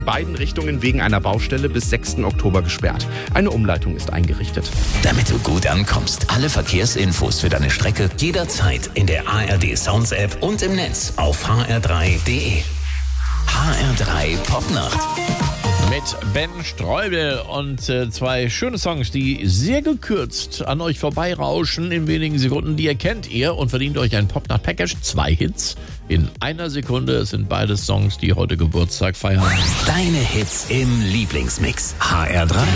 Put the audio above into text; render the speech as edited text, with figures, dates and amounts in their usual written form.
Beiden Richtungen wegen einer Baustelle bis 6. Oktober gesperrt. Eine Umleitung ist eingerichtet. Damit du gut ankommst, alle Verkehrsinfos für deine Strecke jederzeit in der ARD Sounds App und im Netz auf hr3.de. HR3 Popnacht. Mit Ben Streubel und zwei schöne Songs, die sehr gekürzt an euch vorbeirauschen in wenigen Sekunden. Die erkennt ihr und verdient euch ein Popnacht-Package. 2 Hits in einer Sekunde. Es sind beide Songs, die heute Geburtstag feiern. Deine Hits im Lieblingsmix. HR3.